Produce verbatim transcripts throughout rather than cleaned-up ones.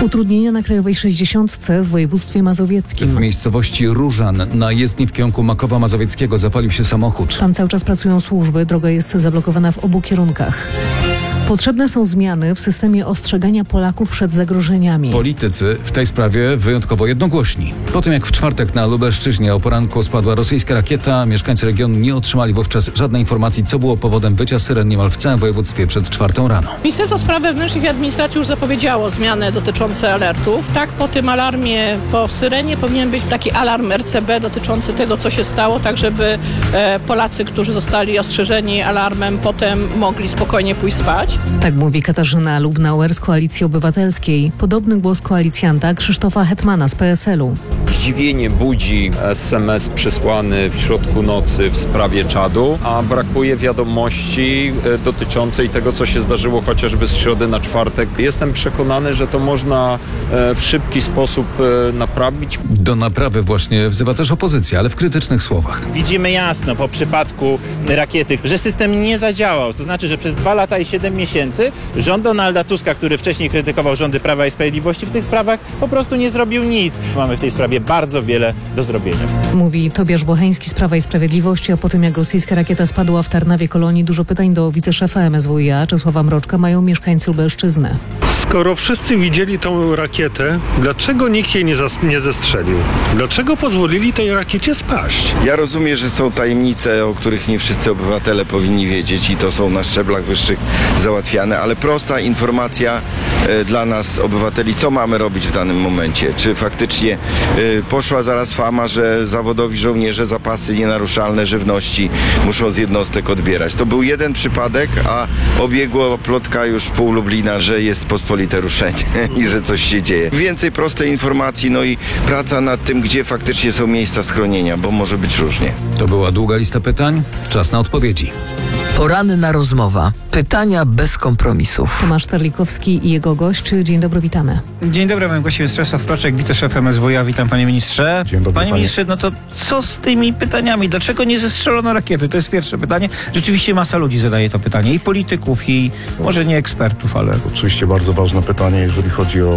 Utrudnienia na Krajowej sześćdziesiątce w województwie mazowieckim. W miejscowości Różan na jezdni w kierunku Makowa Mazowieckiego zapalił się samochód. Tam cały czas pracują służby, droga jest zablokowana w obu kierunkach. Potrzebne są zmiany w systemie ostrzegania Polaków przed zagrożeniami. Politycy w tej sprawie wyjątkowo jednogłośni. Po tym jak w czwartek na Lubelszczyźnie o poranku spadła rosyjska rakieta, mieszkańcy regionu nie otrzymali wówczas żadnej informacji, co było powodem wycia syren niemal w całym województwie przed czwartą rano. Ministerstwo Spraw Wewnętrznych i Administracji już zapowiedziało zmiany dotyczące alertów. Tak, po tym alarmie, po syrenie powinien być taki alarm R C B dotyczący tego, co się stało, tak żeby e, Polacy, którzy zostali ostrzeżeni alarmem, potem mogli spokojnie pójść spać. Tak mówi Katarzyna Lubnauer z Koalicji Obywatelskiej. Podobny głos koalicjanta Krzysztofa Hetmana z P S L u. Zdziwienie budzi S M S przysłany w środku nocy w sprawie Czadu, a brakuje wiadomości dotyczącej tego, co się zdarzyło chociażby z środy na czwartek. Jestem przekonany, że to można w szybki sposób naprawić. Do naprawy właśnie wzywa też opozycja, ale w krytycznych słowach. Widzimy jasno po przypadku rakiety, że system nie zadziałał. To znaczy, że przez dwa lata i siedem miesięcy rząd Donalda Tuska, który wcześniej krytykował rządy Prawa i Sprawiedliwości w tych sprawach, po prostu nie zrobił nic. Mamy w tej sprawie bardzo wiele do zrobienia. Mówi Tobiasz Bocheński z Prawa i Sprawiedliwości, a po tym jak rosyjska rakieta spadła w Tarnawie Kolonii, dużo pytań do wiceszefa M S W i A Czesława Mroczka mają mieszkańcy Lubelszczyzny. Skoro wszyscy widzieli tą rakietę, dlaczego nikt jej nie, zas- nie zestrzelił? Dlaczego pozwolili tej rakiecie spaść? Ja rozumiem, że są tajemnice, o których nie wszyscy obywatele powinni wiedzieć i to są na szczeblach wyższych załatwiane, ale prosta informacja e, dla nas, obywateli, co mamy robić w danym momencie. Czy faktycznie e, poszła zaraz fama, że zawodowi żołnierze zapasy nienaruszalne żywności muszą z jednostek odbierać. To był jeden przypadek, a obiegła plotka już pół Lublina, że jest pospolite ruszenie i że coś się dzieje. Więcej prostej informacji, no i praca nad tym, gdzie faktycznie są miejsca schronienia, bo może być różnie. To była długa lista pytań. Czas na odpowiedzi. Poranna rozmowa. Pytania bez kompromisów. Tomasz Terlikowski i jego gość. Dzień dobry, witamy. Dzień dobry, moim gościem jest Czesław Mroczek, wiceszef M S W i A. Witam, panie ministrze. Dzień dobry, panie, panie ministrze, no to co z tymi pytaniami? Dlaczego nie zestrzelono rakiety? To jest pierwsze pytanie. Rzeczywiście masa ludzi zadaje to pytanie. I polityków, i może nie ekspertów, ale... Oczywiście bardzo ważne pytanie. Jeżeli chodzi o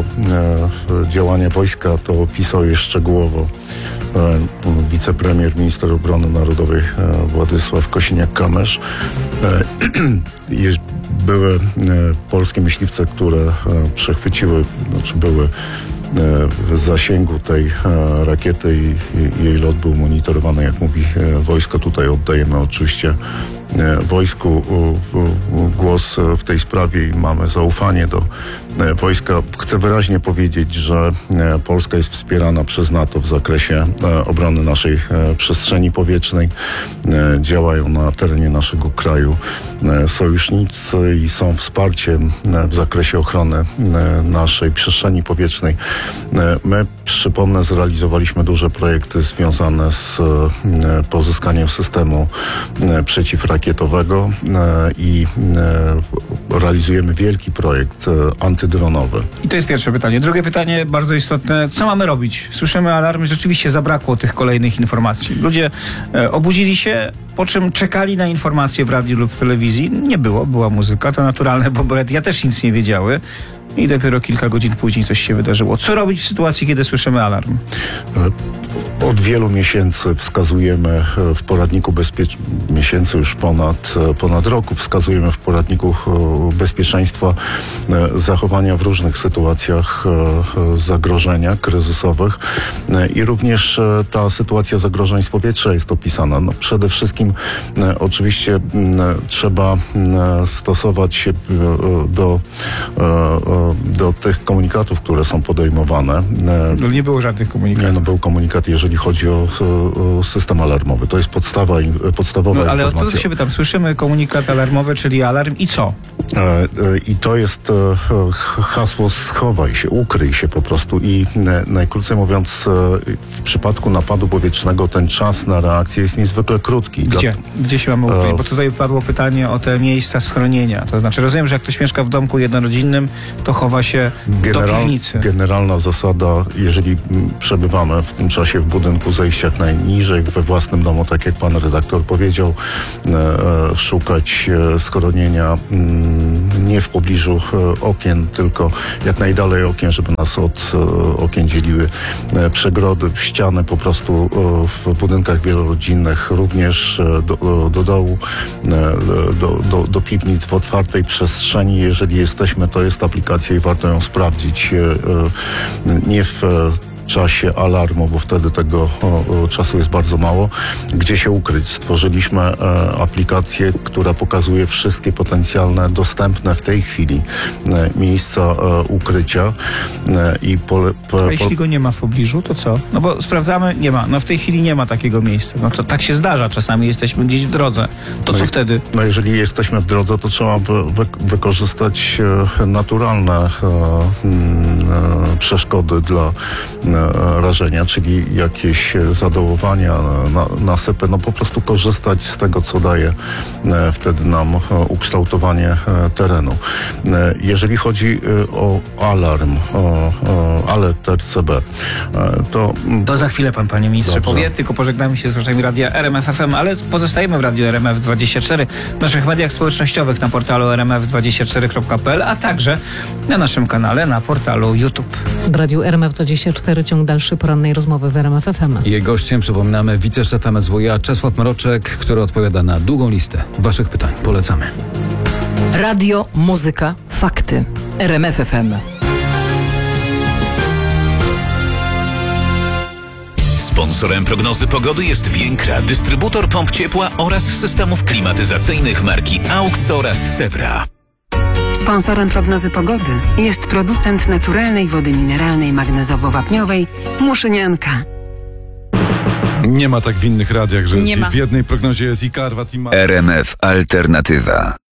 e, działania wojska, to opisał je szczegółowo e, wicepremier, minister obrony narodowej e, Władysław Kosiniak-Kamysz. E, były e, polskie myśliwce, które e, przechwyciły, znaczy były w zasięgu tej rakiety i jej lot był monitorowany, jak mówi wojsko. Tutaj oddajemy oczywiście wojsku głos w tej sprawie i mamy zaufanie do wojska. Chcę wyraźnie powiedzieć, że Polska jest wspierana przez NATO w zakresie obrony naszej przestrzeni powietrznej. Działają na terenie naszego kraju sojusznicy i są wsparciem w zakresie ochrony naszej przestrzeni powietrznej. My, przypomnę, zrealizowaliśmy duże projekty związane z pozyskaniem systemu przeciwrakietowego i realizujemy wielki projekt antydronowy. I to jest pierwsze pytanie. Drugie pytanie, bardzo istotne. Co mamy robić? Słyszymy alarmy, rzeczywiście zabrakło tych kolejnych informacji. Ludzie e, obudzili się, po czym czekali na informacje w radiu lub w telewizji. Nie było, była muzyka, to naturalne, bo ja też nic nie wiedziały. I dopiero kilka godzin później coś się wydarzyło. Co robić w sytuacji, kiedy słyszymy alarm? Od wielu miesięcy wskazujemy w poradniku bezpieczeństwa, miesięcy już ponad, ponad roku, wskazujemy w poradniku bezpieczeństwa zachowania w różnych sytuacjach zagrożenia kryzysowych i również ta sytuacja zagrożeń z powietrza jest opisana. No, przede wszystkim oczywiście trzeba stosować się do, do tych komunikatów, które są podejmowane. No, nie było żadnych komunikatów. Nie, no był komunikat, jeżeli chodzi o, o system alarmowy. To jest podstawa, podstawowa no, ale informacja. Ale o to się pytam. Słyszymy komunikat alarmowy, czyli alarm i co? E, e, I to jest e, hasło schowaj się, ukryj się po prostu i e, najkrócej mówiąc e, w przypadku napadu powietrznego ten czas na reakcję jest niezwykle krótki. Gdzie? Dla... Gdzie się mamy ukryć? Bo tutaj padło pytanie o te miejsca schronienia. To znaczy rozumiem, że jak ktoś mieszka w domku jednorodzinnym, to chowa się do piwnicy. Generalna zasada, jeżeli mm, przebywamy w tym czasie w budynku, zejść jak najniżej, we własnym domu, tak jak pan redaktor powiedział, e, e, szukać e, schronienia mm, nie w pobliżu e, okien, tylko jak najdalej okien, żeby nas od e, okien dzieliły e, przegrody, ściany po prostu e, w budynkach wielorodzinnych, również e, do, do dołu, e, do, do, do piwnic w otwartej przestrzeni. Jeżeli jesteśmy, to jest aplikacja i warto ją sprawdzić. E, e, nie w e, czasie alarmu, bo wtedy tego o, o, czasu jest bardzo mało, gdzie się ukryć. Stworzyliśmy e, aplikację, która pokazuje wszystkie potencjalne, dostępne w tej chwili e, miejsca e, ukrycia e, i pole, po, A jeśli go nie ma w pobliżu, to co? No bo sprawdzamy, nie ma. No w tej chwili nie ma takiego miejsca. No to tak się zdarza. Czasami jesteśmy gdzieś w drodze. To No co i- wtedy? No jeżeli jesteśmy w drodze, to trzeba wy, wy, wykorzystać e, naturalne e, mm, e, przeszkody dla e, rażenia, czyli jakieś zadołowania, na, nasypy, no po prostu korzystać z tego, co daje e, wtedy nam e, ukształtowanie e, terenu. E, jeżeli chodzi e, o alarm, o, o alert R C B, e, to To za chwilę pan, panie ministrze, Dobrze. powie, tylko pożegnamy się z słuchaczami radia R M F F M, ale pozostajemy w radiu R M F dwadzieścia cztery, w naszych mediach społecznościowych na portalu r m f dwadzieścia cztery kropka p l, a także na naszym kanale na portalu YouTube. W radiu R M F dwadzieścia cztery ciąg dalszy porannej rozmowy w R M F F M. Jej gościem, przypominamy, wiceszef M S W i A Czesław Mroczek, który odpowiada na długą listę waszych pytań. Polecamy. Radio, muzyka, fakty. R M F F M. Sponsorem prognozy pogody jest Więkra, dystrybutor pomp ciepła oraz systemów klimatyzacyjnych marki AUX oraz Sewra. Sponsorem prognozy pogody jest producent naturalnej wody mineralnej magnezowo-wapniowej Muszynianka. Nie ma tak w innych radiach, że Nie ma. w jednej prognozie jest i Karwat, i ma... R M F Alternatywa.